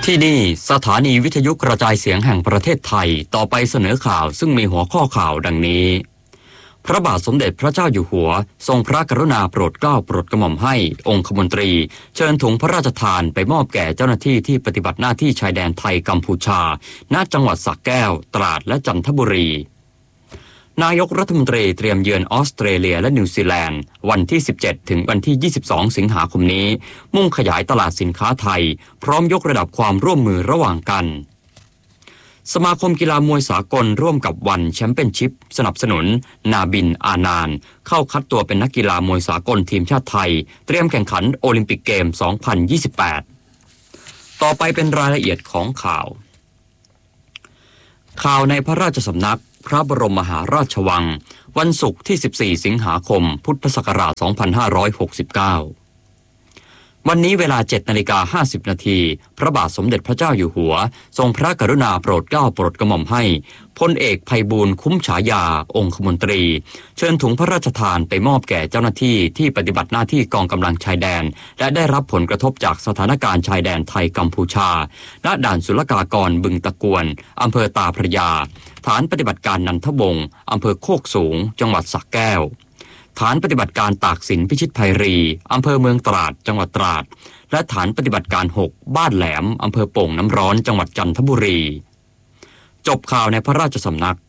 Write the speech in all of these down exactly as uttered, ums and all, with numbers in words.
ที่นี่สถานีวิทยุกระจายเสียงแห่งประเทศไทยต่อไปเสนอข่าวซึ่งมีหัวข้อข่าวดังนี้พระบาทสมเด็จพระเจ้าอยู่หัวทรงพระกรุณาโปรดเกล้าโปรดกระหม่อมให้องคมนตรีเชิญถุงพระราชทานไปมอบแก่เจ้าหน้าที่ที่ปฏิบัติหน้าที่ชายแดนไทยกัมพูชาณจังหวัดสระแก้วตราดและจันทบุรีนายกรัฐมนตรีเตรียมเยือนออสเตรเลียและนิวซีแลนด์วันที่สิบเจ็ดถึงวันที่ยี่สิบสองสิงหาคมนี้มุ่งขยายตลาดสินค้าไทยพร้อมยกระดับความร่วมมือระหว่างกันสมาคมกีฬามวยสากลร่วมกับวันแชมเปี้ยนชิพสนับสนุนนาบินอานานเข้าคัดตัวเป็นนักกีฬามวยสากลทีมชาติไทยเตรียมแข่งขันโอลิมปิกเกมสองพันยี่สิบแปดต่อไปเป็นรายละเอียดของข่าวข่าวในพระราชสำนักพระบรมมหาราชวังวันศุกร์ที่สิบสี่สิงหาคมพุทธศักราชสองพันห้าร้อยหกสิบเก้าวันนี้เวลา เจ็ดนาฬิกาห้าสิบนาทีพระบาทสมเด็จพระเจ้าอยู่หัวทรงพระกรุณาโปรดเกล้าโปรดกระหม่อมให้พลเอกไพบูลย์คุ้มฉายาองคมนตรีเชิญถุงพระราชทานไปมอบแก่เจ้าหน้าที่ที่ปฏิบัติหน้าที่กองกำลังชายแดนและได้รับผลกระทบจากสถานการณ์ชายแดนไทยกัมพูชาณด่านศุลกากรบึงตะกวนอำเภอตาพระยาฐานปฏิบัติการนันทวงศ์อำเภอโคกสูงจังหวัดสระแก้วฐานปฏิบัติการตากสินพิชิตไพรีอำเภอเมืองตราดจังหวัดตราดและฐานปฏิบัติการหกบ้านแหลมอำเภอโป่งน้ำร้อนจังหวัดจันทบุรีจบข่าวในพระราชสำนัก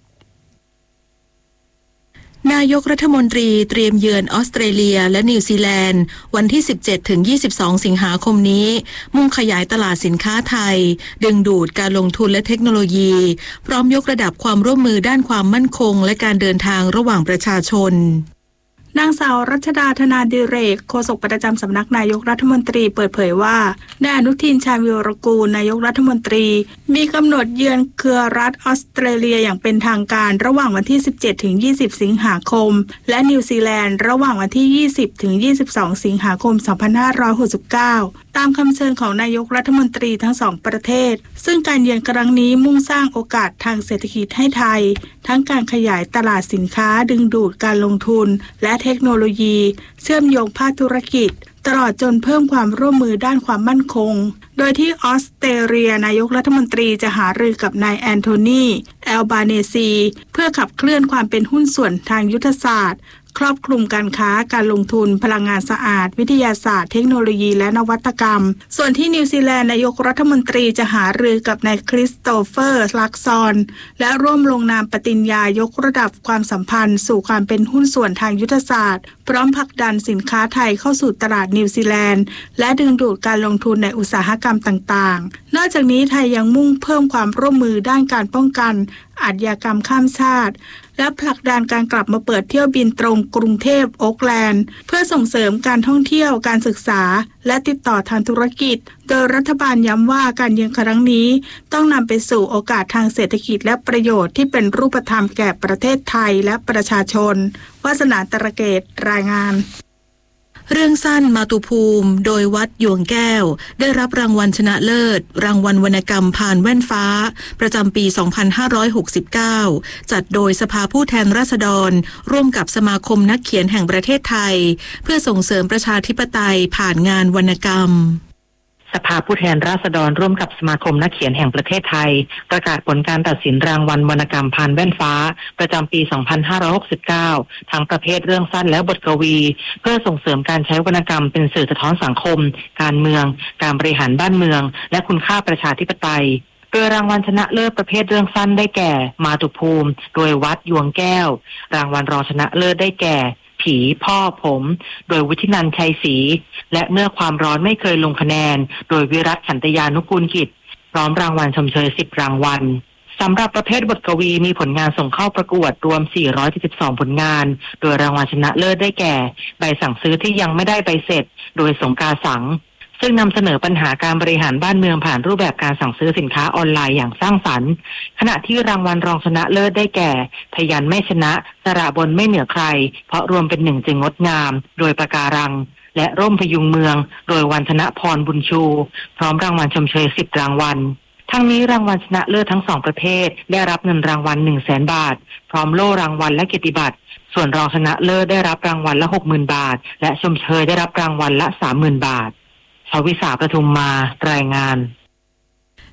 นายกรัฐมนตรีเตรียมเยือนออสเตรเลียและนิวซีแลนด์วันที่สิบเจ็ดถึงยี่สิบสองสิงหาคมนี้มุ่งขยายตลาดสินค้าไทยดึงดูดการลงทุนและเทคโนโลยีพร้อมยกระดับความร่วมมือด้านความมั่นคงและการเดินทางระหว่างประชาชนนางสาวรัชดาธนาดิเรกโฆษกประจำสำนักนายกรัฐมนตรีเปิดเผยว่านายอนุทินชาญวิรกูลนายกรัฐมนตรีมีกำหนดเยือนเครือรัฐออสเตรเลียอย่างเป็นทางการระหว่างวันที่สิบเจ็ดถึงยี่สิบสิงหาคมและนิวซีแลนด์ระหว่างวันที่ยี่สิบถึงยี่สิบสองสิงหาคมสองพันห้าร้อยหกสิบเก้าตามคำเชิญของนายกรัฐมนตรีทั้งสองประเทศซึ่งการเยือนครั้งนี้มุ่งสร้างโอกาสทางเศรษฐกิจให้ไทยทั้งการขยายตลาดสินค้าดึงดูดการลงทุนและเทคโนโลยีเชื่อมโยงภาคธุรกิจตลอดจนเพิ่มความร่วมมือด้านความมั่นคงโดยที่ออสเตรเลียนายกรัฐมนตรีจะหารือกับนายแอนโทนีแอลบาเนซีเพื่อขับเคลื่อนความเป็นหุ้นส่วนทางยุทธศาสตร์ครอบคลุมการค้าการลงทุนพลังงานสะอาดวิทยาศาสตร์เทคโนโลยีและนวัตกรรมส่วนที่นิวซีแลนด์นายกรัฐมนตรีจะหารือกับนายคริสโตเฟอร์ลักซอนและร่วมลงนามปฏิญญายกระดับความสัมพันธ์สู่ความเป็นหุ้นส่วนทางยุทธศาสตร์พร้อมผลักดันสินค้าไทยเข้าสู่ตลาดนิวซีแลนด์และดึงดูดการลงทุนในอุตสาหกรรมต่างๆนอกจากนี้ไทยยังมุ่งเพิ่มความร่วมมือด้านการป้องกันอาชญากรรมข้ามชาติและผลักดันการกลับมาเปิดเที่ยวบินตรงกรุงเทพโอ๊คแลนด์เพื่อส่งเสริมการท่องเที่ยวการศึกษาและติดต่อทางธุรกิจโดยรัฐบาลย้ำว่าการเยือนครั้งนี้ต้องนำไปสู่โอกาสทางเศรษฐกิจและประโยชน์ที่เป็นรูปธรรมแก่ประเทศไทยและประชาชนวาสนาตระเกตรายงานเรื่องสั้นมาตุภูมิโดยวัดหยวงแก้วได้รับรางวัลชนะเลิศรางวัลวรรณกรรมผ่านแว่นฟ้าประจำปีสองพันห้าร้อยหกสิบเก้าจัดโดยสภาผู้แทนราษฎรร่วมกับสมาคมนักเขียนแห่งประเทศไทยเพื่อส่งเสริมประชาธิปไตยผ่านงานวรรณกรรมสภาผู้แทนราษฎรร่วมกับสมาคมนักเขียนแห่งประเทศไทยประกาศผลการตัดสินรางวัลวรรณกรรมผ่านแว่นฟ้าประจำปีสองพันห้าร้อยหกสิบเก้าทั้งประเภทเรื่องสั้นและบทกวีเพื่อส่งเสริมการใช้วรรณกรรมเป็นสื่อสะท้อนสังคมการเมืองการบริหารบ้านเมืองและคุณค่าประชาธิปไตยโดยรางวัลชนะเลิศประเภทเรื่องสั้นได้แก่มาตุภูมิโดยวัดหยวงแก้วรางวัลรองชนะเลิศได้แก่ผีพ่อผมโดยวุฒินันท์ชัยศรีและเมื่อความร้อนไม่เคยลงคะแนนโดยวิรัตขันตยานุกูลกิจพร้อมรางวัลชมเชยสิบรางวัลสำหรับประเภทบทกวีมีผลงานส่งเข้าประกวดรวมสี่ร้อยเจ็ดสิบสองผลงานโดยรางวัลชนะเลิศได้แก่ใบสั่งซื้อที่ยังไม่ได้ใบเสร็จโดยสงกาสังซึ่งนำเสนอปัญหาการบริหารบ้านเมืองผ่านรูปแบบการสั่งซื้อสินค้าออนไลน์อย่างสร้างสรรค์ขณะที่รางวัลรองชนะเลิศได้แก่ทยันไม่ชนะสระบนไม่เหนือใครเพราะรวมเป็นหนึ่งจึงงดงามโดยปะการังและร่มพยุงเมืองโดยวันธนพรบุญชูพร้อมรางวัลชมเชยสิบรางวัลทั้งนี้รางวัลชนะเลิศทั้งสองประเภทได้รับเงินรางวัล หนึ่งแสนบาทพร้อมโล่รางวัลและเกียรติบัตรส่วนรองชนะเลิศได้รับรางวัลละ หกหมื่น บาทและชมเชยได้รับรางวัลละ สามหมื่น บาทชวิสาประทุมมารายงาน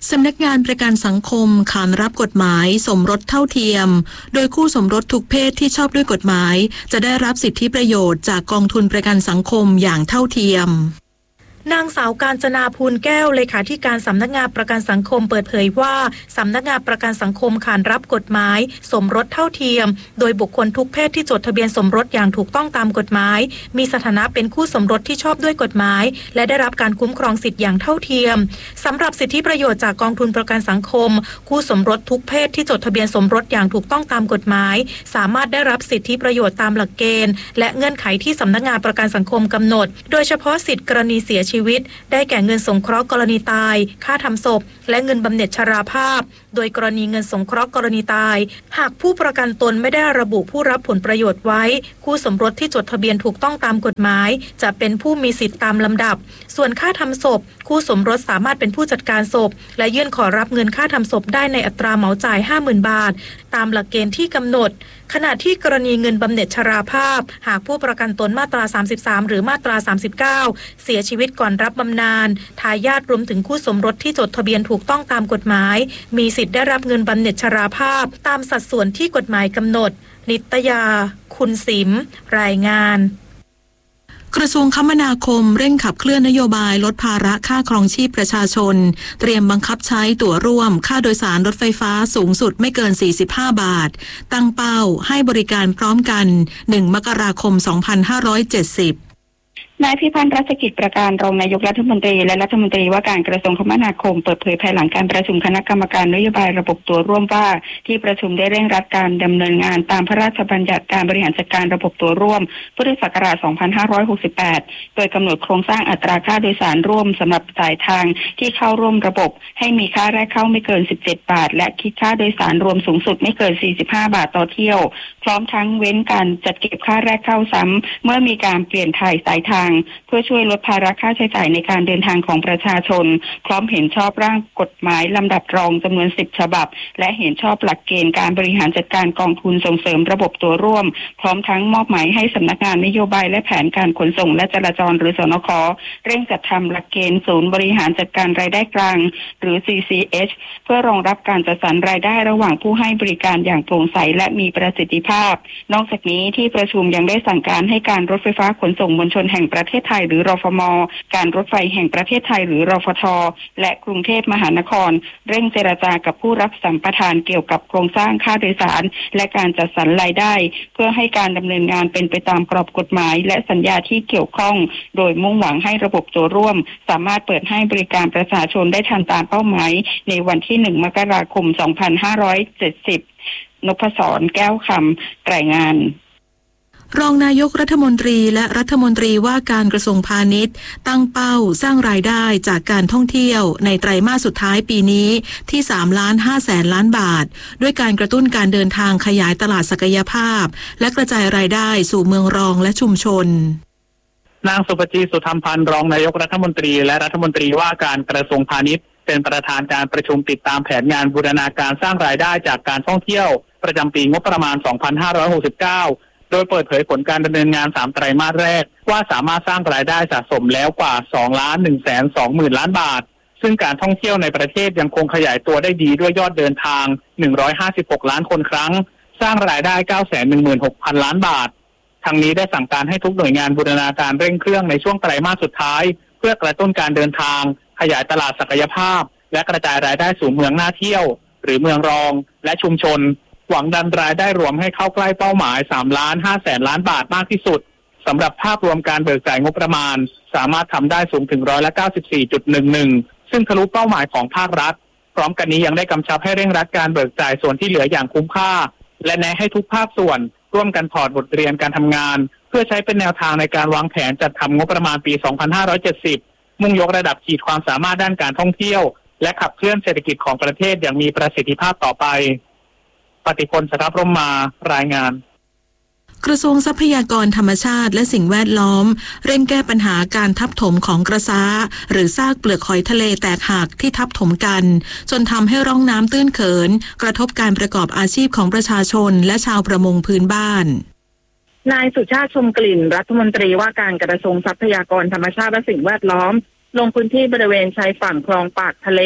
สำนักงานประกันสังคมขานรับกฎหมายสมรสเท่าเทียมโดยคู่สมรสทุกเพศที่ชอบด้วยกฎหมายจะได้รับสิทธิประโยชน์จากกองทุนประกันสังคมอย่างเท่าเทียมนางสาวกาญจนาภูลแก้วเลขาธิการสำนักงานประกันสังคมเปิดเผยว่าสำนักงานประกันสังคมขานรับกฎหมายสมรสเท่าเทียมโดยบุคคลทุกเพศที่จดทะเบียนสมรสอย่างถูกต้องตามกฎหมายมีสถานะเป็นคู่สมรสที่ชอบด้วยกฎหมายและได้รับการคุ้มครองสิทธิอย่างเท่าเทียมสำหรับสิทธิประโยชน์จากกองทุนประกันสังคมคู่สมรสทุกเพศที่จดทะเบียนสมรสอย่างถูกต้องตามกฎหมายสามารถได้รับสิทธิประโยชน์ตามหลักเกณฑ์และเงื่อนไขที่สำนักงานประกันสังคมกำหนดโดยเฉพาะสิทธิกรณีเสียชีวิตได้แก่เงินสงเคราะห์กรณีตายค่าทำศพและเงินบำเหน็จชราภาพโดยกรณีเงินสงเคราะห์กรณีตายหากผู้ประกันตนไม่ได้ระบุผู้รับผลประโยชน์ไว้คู่สมรสที่จดทะเบียนถูกต้องตามกฎหมายจะเป็นผู้มีสิทธิตามลำดับส่วนค่าทำศพคู่สมรสสามารถเป็นผู้จัดการศพและยื่นขอรับเงินค่าทำศพได้ในอัตราเหมาจ่าย ห้าหมื่น บาทตามหลักเกณฑ์ที่กำหนดขณะที่กรณีเงินบำเหน็จชราภาพหากผู้ประกันตนมาตราสามสิบสามหรือมาตราสามสิบเก้าเสียชีวิตก่อนรับบำนาญทายาทรวมถึงคู่สมรสที่จดทะเบียนถูกต้องตามกฎหมายมีสิทธิ์ได้รับเงินบำเหน็จชราภาพตามสัดส่วนที่กฎหมายกำหนดนิตยาคุณสิมรายงานกระทรวงคมนาคมเร่งขับเคลื่อนนโยบายลดภาระค่าครองชีพประชาชนเตรียมบังคับใช้ตั๋วร่วมค่าโดยสารรถไฟฟ้าสูงสุดไม่เกินสี่สิบห้าบาทตั้งเป้าให้บริการพร้อมกันหนึ่งมกราคมสองพันห้าร้อยเจ็ดสิบนายพิพันธ์รัชกิจประการรองนายกรัฐมนตรีและรัฐมนตรีว่าการกระทรวงคมนาคมเปิดเผยภายหลังการประชุมคณะกรรมการนโยบายระบบตั๋วร่วมว่าที่ประชุมได้เร่งรัดการดำเนินงานตามพระราชบัญญัติการบริหารจัดการระบบตั๋วร่วมพุทธศักราชสองพันห้าร้อยหกสิบแปดโดยกำหนดโครงสร้างอัตราค่าโดยสารร่วมสำหรับสายทางที่เข้าร่วมระบบให้มีค่าแรกเข้าไม่เกินสิบเจ็ดบาทและคิดค่าโดยสารรวมสูงสุดไม่เกินสี่สิบห้าบาทต่อเที่ยวพร้อมทั้งเว้นการจัดเก็บค่าแรกเข้าซ้ำเมื่อมีการเปลี่ยนถ่ายสายทางเพื่อช่วยลดภาระค่าใช้จ่ายในการเดินทางของประชาชนพร้อมเห็นชอบร่างกฎหมายลำดับรองจำนวนสิบฉบับและเห็นชอบหลักเกณฑ์การบริหารจัดการกองทุนส่งเสริมระบบตั๋วร่วมพร้อมทั้งมอบหมายให้สำนักงานนโยบายและแผนการขนส่งและจราจรหรือสนข.เร่งจัดทำหลักเกณฑ์ศูนย์บริหารจัดการรายได้กลางหรือ ซี ซี เอช เพื่อรองรับการจัดสรรรายได้ระหว่างผู้ให้บริการอย่างโปร่งใสและมีประสิทธิภาพนอกจากนี้ที่ประชุมยังได้สั่งการให้การรถไฟฟ้าขนส่งมวลชนแห่งประเทศไทยหรือรฟม.การรถไฟแห่งประเทศไทยหรือรฟท.และกรุงเทพมหานครเร่งเจรจากับผู้รับสัมปทานเกี่ยวกับโครงสร้างค่าโดยสารและการจัดสรรรายได้เพื่อให้การดำเนินงานเป็นไปตามกรอบกฎหมายและสัญญาที่เกี่ยวข้องโดยมุ่งหวังให้ระบบตั๋วร่วมสามารถเปิดให้บริการประชาชนได้ทันตามเป้าหมายในวันที่หนึ่งมกราคมสองพันห้าร้อยเจ็ดสิบนพศรแก้วคำรายงานรองนายกรัฐมนตรีและรัฐมนตรีว่าการกระทรวงพาณิชย์ตั้งเป้าสร้างรายได้จากการท่องเที่ยวในไตรมาสสุดท้ายปีนี้ที่สามล้านห้าแสนล้านบาทด้วยการกระตุ้นการเดินทางขยายตลาดศักยภาพและกระจายรายได้สู่เมืองรองและชุมชนนางสุภจีสุธรรมพันธ์รองนายกรัฐมนตรีและรัฐมนตรีว่าการกระทรวงพาณิชย์เป็นประธานการประชุมติดตามแผนงานบูรณาการสร้างรายได้จากการท่องเที่ยวประจำปีงบประมาณสองพันห้าร้อยหกสิบเก้าโดยเปิดเผยผลการดำเนินงานสามไตรมาสแรกว่าสามารถสร้างรายได้สะสมแล้วกว่าสองล้านหนึ่งแสนสองหมื่นล้านบาทซึ่งการท่องเที่ยวในประเทศยังคงขยายตัวได้ดีด้วยยอดเดินทางหนึ่งร้อยห้าสิบหกล้านคนครั้งสร้างรายได้ เก้าแสนหนึ่งหมื่นหกพันล้านบาททั้งนี้ได้สั่งการให้ทุกหน่วยงานบูรณาการเร่งเครื่องในช่วงไตรมาสสุดท้ายเพื่อกระตุ้นการเดินทางขยายตลาดศักยภาพและกระจายรายได้สู่เมืองน่าเที่ยวหรือเมืองรองและชุมชนหวังดันรายได้รวมให้เข้าใกล้เป้าหมายสามล้านห้าแสนล้านบาทมากที่สุดสำหรับภาพรวมการเบิกจ่ายงบประมาณสามารถทำได้สูงถึงร้อยละ เก้าสิบสี่จุดหนึ่งหนึ่ง ซึ่งทะลุเป้าหมายของภาครัฐพร้อมกันนี้ยังได้กำชับให้เร่งรัดการเบิกจ่ายส่วนที่เหลืออย่างคุ้มค่าและแนะให้ทุกภาคส่วนร่วมกันถอดบทเรียนการทำงานเพื่อใช้เป็นแนวทางในการวางแผนจัดทำงบประมาณปีสองพันห้าร้อยเจ็ดสิบมุ่งยกระดับขีดความสามารถด้านการท่องเที่ยวและขับเคลื่อนเศรษฐกิจของประเทศอย่างมีประสิทธิภาพต่อไปปฏิพล สทัพร่มมารายงานกระทรวงทรัพยากรธรรมชาติและสิ่งแวดล้อมเร่งแก้ปัญหาการทับถมของกระซ้าหรือซากเปลือกหอยทะเลแตกหักที่ทับถมกันจนทำให้ร่องน้ำตื้นเขินกระทบการประกอบอาชีพของประชาชนและชาวประมงพื้นบ้านนายสุชาติชมกลิ่นรัฐมนตรีว่าการกระทรวงทรัพยากรธรรมชาติและสิ่งแวดล้อมลงพื้นที่บริเวณชายฝั่งคลองปากทะเล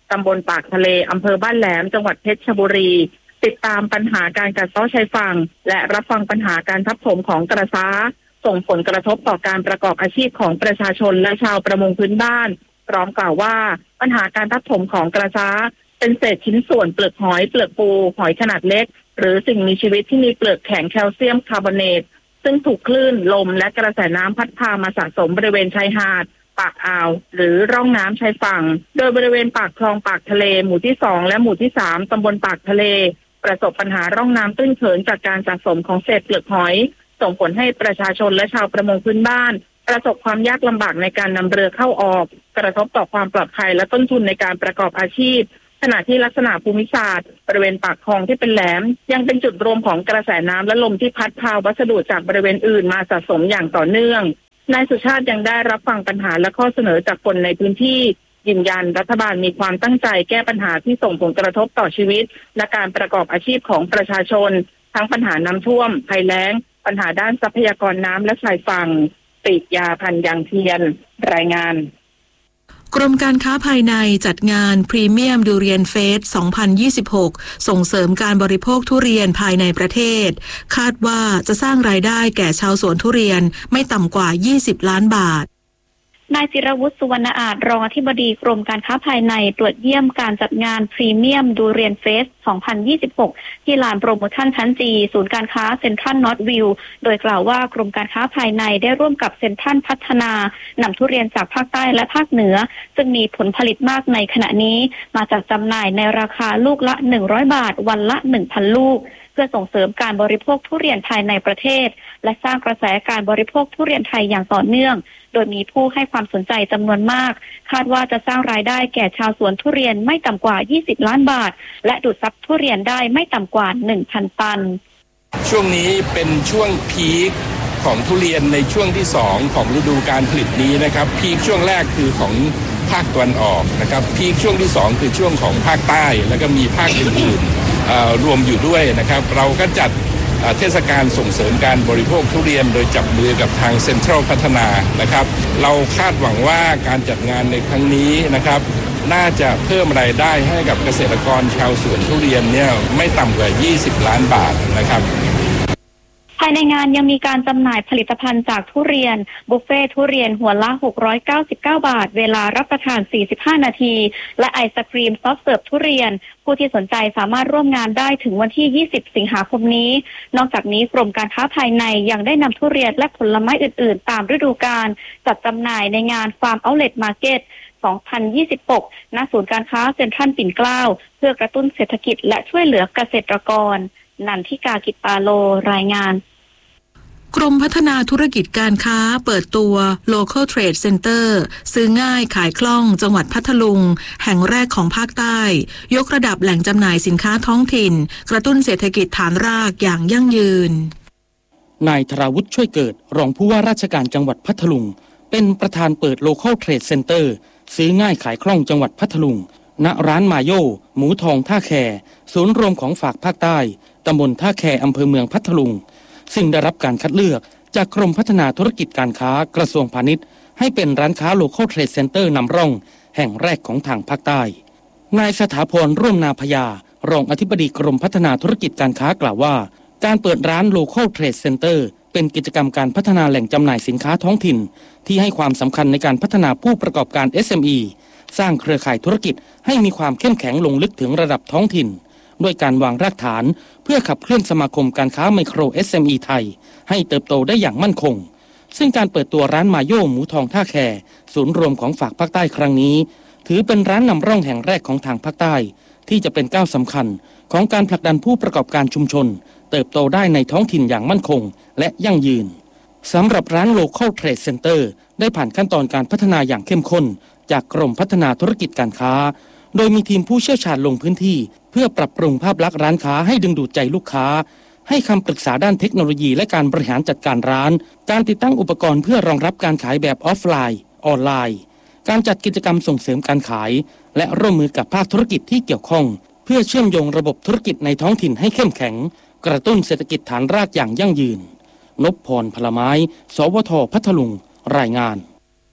ตำบลปากทะเลอำเภอบ้านแหลมจังหวัดเพชรบุรีติดตามปัญหาการกัดเซาะชายฝั่งและรับฟังปัญหาการทับถมของกระซ้าส่งผลกระทบต่อการประกอบอาชีพของประชาชนและชาวประมงพื้นบ้านพร้อมกล่าวว่าปัญหาการทับถมของกระซ้าเป็นเศษชิ้นส่วนเปลือกหอยเปลือกปูหอยขนาดเล็กหรือสิ่งมีชีวิตที่มีเปลือกแข็งแคลเซียมคาร์บอเนตซึ่งถูกคลื่นลมและกระแสน้ำพัดพามาสะสมบริเวณชายหาดปากอ่าวหรือร่องน้ำชายฝั่งโดยบริเวณปากคลองปากทะเลหมู่ที่สองและหมู่ที่สามตำบลปากทะเลประสบปัญหาร่องน้ำตื้นเขินจากการสะสมของเศษเปลือกหอยส่งผลให้ประชาชนและชาวประมงพื้นบ้านประสบความยากลำบากในการนำเรือเข้าออกกระทบต่อความปลอดภัยและต้นทุนในการประกอบอาชีพขณะที่ลักษณะภูมิศาสตร์บริเวณปากคลองที่เป็นแหลมยังเป็นจุดรวมของกระแสน้ำและลมที่พัดพาวัสดุจากบริเวณอื่นมาสะสมอย่างต่อเนื่องนายสุชาติยังได้รับฟังปัญหาและข้อเสนอจากคนในพื้นที่ยืนยันรัฐบาลมีความตั้งใจแก้ปัญหาที่ส่งผลกระทบต่อชีวิตและการประกอบอาชีพของประชาชนทั้งปัญหาน้ำท่วมภัยแล้งปัญหาด้านทรัพยากรน้ำและชายฝั่งติดยาพันยางเทียนรายงานกรมการค้าภายในจัดงานพรีเมียมดูเรียนเฟส สองพันยี่สิบหก ส่งเสริมการบริโภคทุเรียนภายในประเทศคาดว่าจะสร้างรายได้แก่ชาวสวนทุเรียนไม่ต่ำกว่ายี่สิบล้านบาทนายจิรวุฒิสุวรรณอาจรองอธิบดีกรมการค้าภายในตรวจเยี่ยมการจัดงานพรีเมียมดูเรียนเฟส สองพันยี่สิบหก ที่ลานโปรโมชั่นชั้นจีศูนย์การค้าเซ็นทรัลนอร์ทวิวโดยกล่าวว่ากรมการค้าภายในได้ร่วมกับเซ็นทรัลพัฒนานำทุเรียนจากภาคใต้และภาคเหนือซึ่งมีผลผลิตมากในขณะนี้มาจัดจำหน่ายในราคาลูกละหนึ่งร้อยบาทวันละ หนึ่งพัน ลูกเพื่อส่งเสริมการบริโภคทุเรียนภายในประเทศและสร้างกระแสการบริโภคทุเรียนไทยอย่างต่อเนื่องโดยมีผู้ให้ความสนใจจำนวนมากคาดว่าจะสร้างรายได้แก่ชาวสวนทุเรียนไม่ต่ำกว่ายี่สิบล้านบาทและดูดซับทุเรียนได้ไม่ต่ำกว่า หนึ่งพัน ตันช่วงนี้เป็นช่วงพีคของทุเรียนในช่วงที่สองของฤดูการผลิตนี้นะครับพีคช่วงแรกคือของภาคตะวันออกนะครับพีคช่วงที่สองคือช่วงของภาคใต้แล้วก็มีภาคอื่นๆรวมอยู่ด้วยนะครับเราก็จัดเทศกาลส่งเสริมการบริโภคทุเรียนโดยจับมือกับทางเซ็นทรัลพัฒนานะครับเราคาดหวังว่าการจัดงานในครั้งนี้นะครับน่าจะเพิ่มรายได้ให้กับเกษตรกรชาวสวนทุเรียนเนี่ยไม่ต่ำกว่ายี่สิบล้านบาทนะครับภายในงานยังมีการจำหน่ายผลิตภัณฑ์จากทุเรียนบุฟเฟ่ทุเรียนหัวละหกร้อยเก้าสิบเก้าบาทเวลารับประทานสี่สิบห้านาทีและไอศกรีมซอฟต์เสิร์ฟทุเรียนผู้ที่สนใจสามารถร่วมงานได้ถึงวันที่ยี่สิบสิงหาคมนี้นอกจากนี้กรมการค้าภายในยังได้นำทุเรียนและผลไม้อื่นๆตามฤดูกาลจัดจำหน่ายในงานฟาร์มเอาท์เลทมาร์เก็ตสองพันยี่สิบหก ณ ศูนย์การค้าเซ็นทรัลปิ่นเกล้าเพื่อกระตุ้นเศรษฐกิจและช่วยเหลือเกษตรกรนันทิกากิจปาโลรายงานกรมพัฒนาธุรกิจการค้าเปิดตัว Local Trade Center ซื้อง่ายขายคล่องจังหวัดพัทลุงแห่งแรกของภาคใต้ยกระดับแหล่งจำหน่ายสินค้าท้องถิ่นกระตุ้นเศรษฐกิจฐานรากอย่างยั่งยืนนายธราวุฒิช่วยเกิดรองผู้ว่าราชการจังหวัดพัทลุงเป็นประธานเปิด Local Trade Center ซื้อง่ายขายคล่องจังหวัดพัทลุงณร้านมาโยหมูทองท่าแคศูนย์รวมของฝากภาคใต้ตำบลท่าแคอำเภอเมืองพัทลุงซึ่งได้รับการคัดเลือกจากกรมพัฒนาธุรกิจการค้ากระทรวงพาณิชย์ให้เป็นร้านค้า Local Trade Center นำร่องแห่งแรกของทางภาคใต้นายสถาพรร่วมนาพยารองอธิบดีกรมพัฒนาธุรกิจการค้ากล่าวว่าการเปิดร้าน Local Trade Center เป็นกิจกรรมการพัฒนาแหล่งจำหน่ายสินค้าท้องถิ่นที่ให้ความสำคัญในการพัฒนาผู้ประกอบการ เอส เอ็ม อี สร้างเครือข่ายธุรกิจให้มีความเข้มแข็งลงลึกถึงระดับท้องถิ่นด้วยการวางรากฐานเพื่อขับเคลื่อนสมาคมการค้าไมโคร เอส เอ็ม อี ไทยให้เติบโตได้อย่างมั่นคงซึ่งการเปิดตัวร้านมาโยหมูทองท่าแคศูนย์รวมของฝากภาคใต้ครั้งนี้ถือเป็นร้านนำร่องแห่งแรกของทางภาคใต้ที่จะเป็นก้าวสำคัญของการผลักดันผู้ประกอบการชุมชนเติบโตได้ในท้องถิ่นอย่างมั่นคงและยั่งยืนสำหรับร้าน Local Trade Center ได้ผ่านขั้นตอนการพัฒนาอย่างเข้มข้นจากกรมพัฒนาธุรกิจการค้าโดยมีทีมผู้เชี่ยวชาญลงพื้นที่เพื่อปรับปรุงภาพลักษณ์ร้านค้าให้ดึงดูดใจลูกค้าให้คำปรึกษาด้านเทคโนโลยีและการบริหารจัดการร้านการติดตั้งอุปกรณ์เพื่อรองรับการขายแบบออฟไลน์ออนไลน์การจัดกิจกรรมส่งเสริมการขายและร่วมมือกับภาคธุรกิจที่เกี่ยวข้องเพื่อเชื่อมโยงระบบธุรกิจในท้องถิ่นให้เข้มแข็งกระตุ้นเศรษฐกิจฐานรากอย่างยั่งยืนนพพรพลไม้สวทพัทลุงรายงาน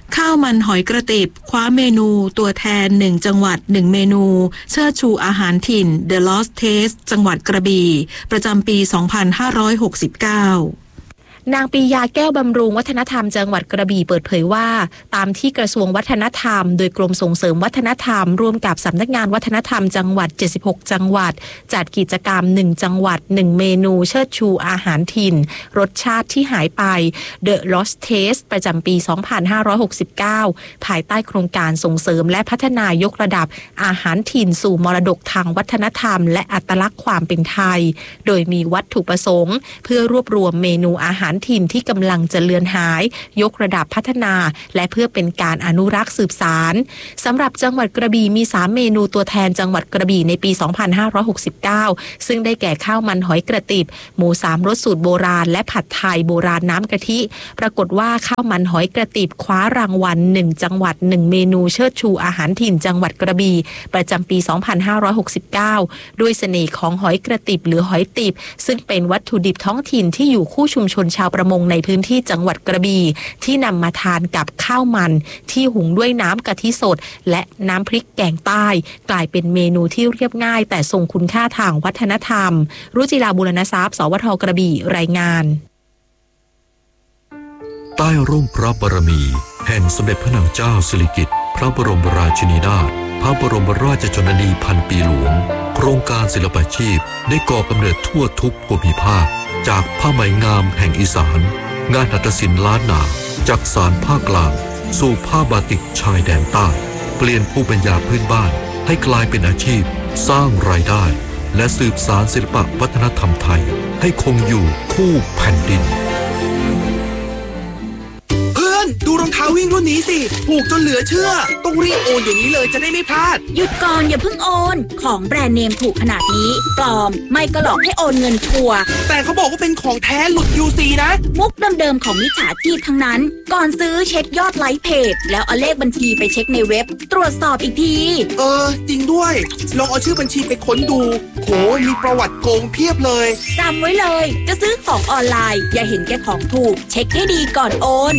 ข้าวมันหอยกระติบคว้าเมนูตัวแทนหนึ่งจังหวัดหนึ่งเมนูเชิดชูอาหารถิ่น The Lost Taste จังหวัดกระบี่ประจำปี สองพันห้าร้อยหกสิบเก้านางปียาแก้วบำรุงวัฒนธรรมจังหวัดกระบี่เปิดเผยว่าตามที่กระทรวงวัฒนธรรมโดยกรมส่งเสริมวัฒนธรรมร่วมกับสำนักงานวัฒนธรรมจังหวัดเจ็ดสิบหกจังหวัดจัดกิจกรรมหนึ่งจังหวัดหนึ่งเมนูเชิดชูอาหารถิ่นรสชาติที่หายไป The Lost Taste ประจำปี สองพันห้าร้อยหกสิบเก้า ภายใต้โครงการส่งเสริมและพัฒนายกระดับอาหารถิ่นสู่มรดกทางวัฒนธรรมและอัตลักษณ์ความเป็นไทยโดยมีวัตถุประสงค์เพื่อรวบรวมเมนูอาหารถิ่นที่กำลังจะเลือนหายยกระดับพัฒนาและเพื่อเป็นการอนุรักษ์สืบสานสำหรับจังหวัดกระบี่มีสามเมนูตัวแทนจังหวัดกระบี่ในปี สองพันห้าร้อยหกสิบเก้า ซึ่งได้แก่ข้าวมันหอยกระติบหมูสามรสสูตรโบราณและผัดไทยโบราณน้ำกะทิปรากฏว่าข้าวมันหอยกระติบคว้ารางวัลหนึ่งจังหวัดหนึ่งเมนูเชิดชูอาหารถิ่นจังหวัดกระบี่ประจำปี สองพันห้าร้อยหกสิบเก้า ด้วยเสน่ห์ของหอยกระติบหรือหอยติบซึ่งเป็นวัตถุดิบท้องถิ่นที่อยู่คู่ชุมชนชาวประมงในพื้นที่จังหวัดกระบี่ที่นำมาทานกับข้าวมันที่หุงด้วยน้ำกะทิสดและน้ำพริกแกงใต้กลายเป็นเมนูที่เรียบง่ายแต่ทรงคุณค่าทางวัฒนธรรมรุจิราบุรณทรัพย์สวท.กระบี่รายงานใต้ร่มพระบารมีแห่งสมเด็จพระนางเจ้าสิริกิติ์พระบรมราชินีนาถพระบรมราชชนนีพันปีหลวงโครงการศิลปาชีพได้ก่อกำเนิดทั่วทุกภูมิภาคจากผ้าไหมงามแห่งอีสานงานหัตถศิลป์ล้านนาจากสารภาคกลางสู่ผ้าบาติกชายแดนใต้เปลี่ยนภูมิปัญญาพื้นบ้านให้กลายเป็นอาชีพสร้างรายได้และสืบสานศิลปวัฒนธรรมไทยให้คงอยู่คู่แผ่นดินดูรองเท้าวิ่งรุ่นนี้สิถูกจนเหลือเชื่อต้องรีบโอนเดี๋ยวนี้เลยจะได้ไม่พลาดหยุดก่อนอย่าเพิ่งโอนของแบรนด์เนมถูกขนาดนี้ปลอมไม่ก็หลอกให้โอนเงินชัวร์แต่เขาบอกว่าเป็นของแท้หลุด ยู ซี นะมุกเดิมๆของมิจฉาชีพทั้งนั้นก่อนซื้อเช็คยอดไลค์เพจแล้วเอาเลขบัญชีไปเช็คในเว็บตรวจสอบอีกทีเออจริงด้วยลองเอาชื่อบัญชีไปค้นดูโหมีประวัติโกงเพียบเลยจำไว้เลยจะซื้อของออนไลน์อย่าเห็นแก่ของถูกเช็คให้ดีก่อนโอน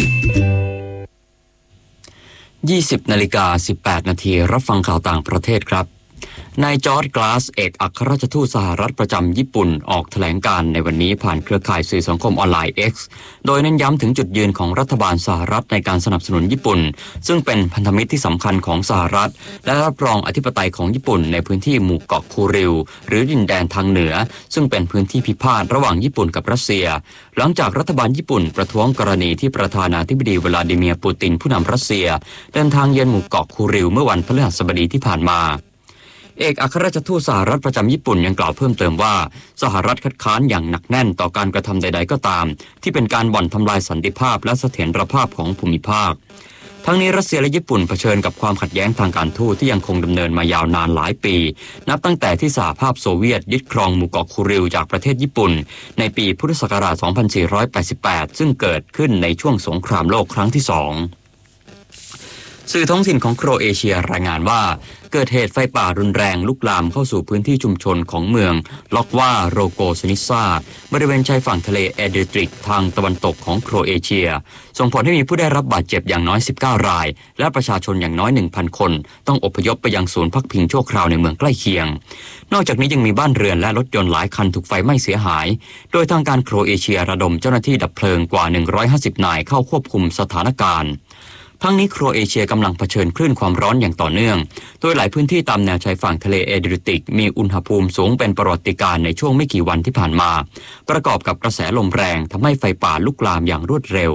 ยี่สิบนาฬิกาสิบแปดนาทีรับฟังข่าวต่างประเทศครับนายจอร์จกลาสเอกอัครราชทูตสหรัฐประจำญี่ปุ่นออกแถลงการในวันนี้ผ่านเครือข่ายสื่อสังคมออนไลน์ X โดยเน้นย้ำถึงจุดยืนของรัฐบาลสหรัฐในการสนับสนุนญี่ปุ่นซึ่งเป็นพันธมิตรที่สำคัญของสหรัฐและรับรองอธิปไตยของญี่ปุ่นในพื้นที่หมู่เกาะคูริลหรือดินแดนทางเหนือซึ่งเป็นพื้นที่พิพาทระหว่างญี่ปุ่นกับรัสเซียหลังจากรัฐบาลญี่ปุ่นประท้วงกรณีที่ประธานาธิบดีวลาดิเมียร์ปูตินผู้นำรัสเซียเดินทางเยือนหมู่เกาะคูริลเมื่อวันพฤหัสบดีที่ผ่านมาเอกอัครราชทูตสหรัฐประจำญี่ปุ่นยังกล่าวเพิ่มเติมว่าสหรัฐคัดค้านอย่างหนักแน่นต่อการกระทำใดๆก็ตามที่เป็นการบ่อนทำลายสันติภาพและเสถียรภาพของภูมิภาคทั้งนี้รัสเซียและญี่ปุ่นเผชิญกับความขัดแย้งทางการทูตที่ยังคงดำเนินมายาวนานหลายปีนับตั้งแต่ที่สหภาพโซเวียตยึดครองหมู่เกาะคูริลจากประเทศญี่ปุ่นในปีพุทธศักราช สองพันสี่ร้อยแปดสิบแปด ซึ่งเกิดขึ้นในช่วงสงครามโลกครั้งที่สองสื่อท้องถิ่นของโครเอเชียรายงานว่าเกิดเหตุไฟป่ารุนแรงลุกลามเข้าสู่พื้นที่ชุมชนของเมืองล็อกวาโรโกสนิซาบริเวณชายฝั่งทะเลแอดริติกทางตะวันตกของโครเอเชียส่งผลให้มีผู้ได้รับบาดเจ็บอย่างน้อยสิบเก้ารายและประชาชนอย่างน้อย หนึ่งพัน คนต้องอพยพไปยังศูนย์พักพิงชั่วคราวในเมืองใกล้เคียงนอกจากนี้ยังมีบ้านเรือนและรถยนต์หลายคันถูกไฟไหม้เสียหายโดยทางการโครเอเชียระดมเจ้าหน้าที่ดับเพลิงกว่าหนึ่งร้อยห้าสิบนายเข้าควบคุมสถานการณ์ทั้งนี้โครเอเชียกำลังเผชิญคลื่นความร้อนอย่างต่อเนื่องโดยหลายพื้นที่ตามแนวชายฝั่งทะเลแอดริติกมีอุณหภูมิสูงเป็นประวัติการณ์ในช่วงไม่กี่วันที่ผ่านมาประกอบกับกระแสลมแรงทำให้ไฟป่าลุกลามอย่างรวดเร็ว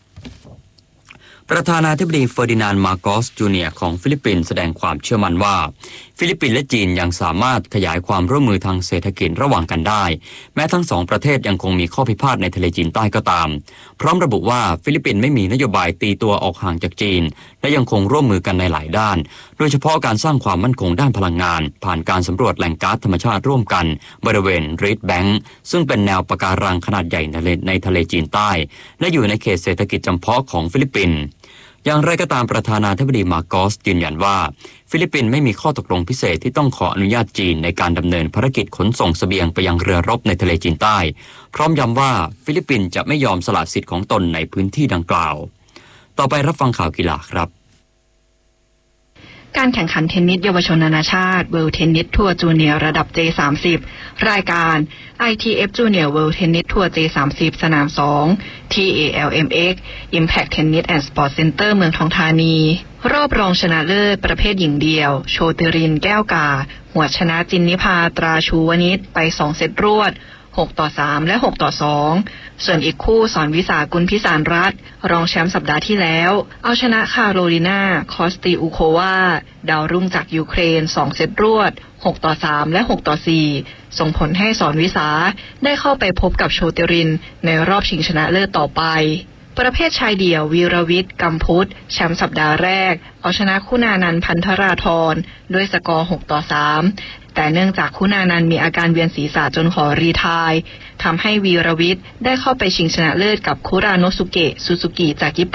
ประธานาธิบดีเฟอร์ดินานด์ มาโกส จูเนียร์ของฟิลิปปินส์แสดงความเชื่อมั่นว่าฟิลิปปินส์และจีนยังสามารถขยายความร่วมมือทางเศรษฐกิจระหว่างกันได้แม้ทั้งสองประเทศยังคงมีข้อพิพาทในทะเลจีนใต้ก็ตามพร้อมระบุว่าฟิลิปปินส์ไม่มีนโยบายตีตัวออกห่างจากจีนและยังคงร่วมมือกันในหลายด้านโดยเฉพาะการสร้างความมั่นคงด้านพลังงานผ่านการสำรวจแหล่งก๊าซธรรมชาติร่วมกันบริเวณรีดแบงค์ซึ่งเป็นแนวปะการังขนาดใหญ่ในทะเลจีนใต้และอยู่ในเขตเศรษฐกิจจำเพาะของฟิลิปปินส์อย่างไรก็ตามประธานาธิบดีมาโกสยืนยันว่าฟิลิปปินส์ไม่มีข้อตกลงพิเศษที่ต้องขออนุญาตจีนในการดำเนินภารกิจขนส่งเสบียงไปยังเรือรบในทะเลจีนใต้พร้อมย้ำว่าฟิลิปปินส์จะไม่ยอมสละสิทธิ์ของตนในพื้นที่ดังกล่าวต่อไปรับฟังข่าวกีฬาครับการแข่งขันเทนนิสเยาวชนนานาชาติ World Tennis Tour Junior ระดับ เจ สามสิบ รายการ ไอ ที เอฟ Junior World Tennis Tour เจ สามสิบ สนาม สอง ที เอ แอล เอ็ม เอ็กซ์ Impact Tennis and Sport Center เมืองทองธานีรอบรองชนะเลิศประเภทหญิงเดียวโชติรินแก้วกาหัวชนะจินนิภาตราชูวนิชไปสองเซตรวดหกต่อสามและหกต่อสองส่วนอีกคู่สอนวิสากุลพิสารรัตน์รองแชมป์สัปดาห์ที่แล้วเอาชนะคาโรลินาคอสติอูโควาดาวรุ่งจากยูเครนสองเซตรวดหกต่อสามและหกต่อสี่ส่งผลให้สอนวิสาได้เข้าไปพบกับโชติรินในรอบชิงชนะเลิศต่อไปประเภทชายเดี่ยววีรวิทย์กัมพุทธแชมป์สัปดาห์แรกเอาชนะคุณานันท์พันธราธรด้วยสกอร์หกต่อสามแต่เนื่องจากคุณานันท์มีอาการเวียนศีรษะจนขอรีไทร์ทำให้วีรวิทย์ได้เข้าไปชิงชนะเลิศกับคุราโนสุเกะซูซูกิจากญี่ปุ่น